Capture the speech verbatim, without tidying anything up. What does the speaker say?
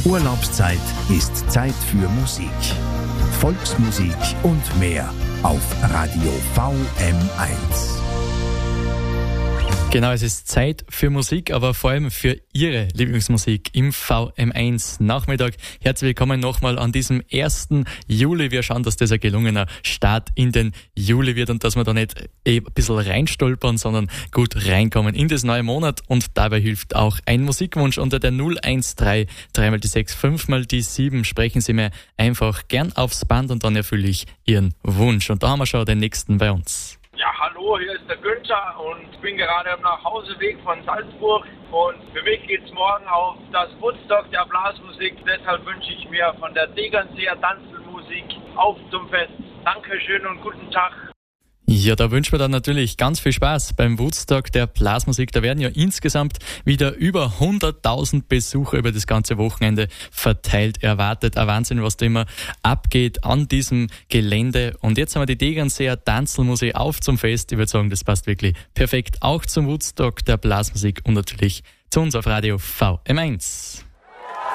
Urlaubszeit ist Zeit für Musik. Volksmusik und mehr auf Radio V M eins. Genau, es ist Zeit für Musik, aber vor allem für Ihre Lieblingsmusik im V M eins Nachmittag. Herzlich willkommen nochmal an diesem ersten Juli. Wir schauen, dass das ein gelungener Start in den Juli wird und dass wir da nicht eh ein bisschen reinstolpern, sondern gut reinkommen in das neue Monat. Und dabei hilft auch ein Musikwunsch unter der null eins drei, drei mal die sechs, fünf mal die sieben. Sprechen Sie mir einfach gern aufs Band und dann erfülle ich Ihren Wunsch. Und da haben wir schon den nächsten bei uns. Ja, hallo, hier ist der Günther und bin gerade am Nachhauseweg von Salzburg und für mich geht's morgen auf das Woodstock der Blasmusik. Deshalb wünsche ich mir von der Tegernseer Tanzelmusik auf zum Fest. Dankeschön und guten Tag. Ja, da wünschen wir dann natürlich ganz viel Spaß beim Woodstock der Blasmusik. Da werden ja insgesamt wieder über hunderttausend Besucher über das ganze Wochenende verteilt erwartet. Ein Wahnsinn, was da immer abgeht an diesem Gelände. Und jetzt haben wir die Tegernseer Tanzelmusik auf zum Fest. Ich würde sagen, das passt wirklich perfekt auch zum Woodstock der Blasmusik und natürlich zu uns auf Radio V M eins.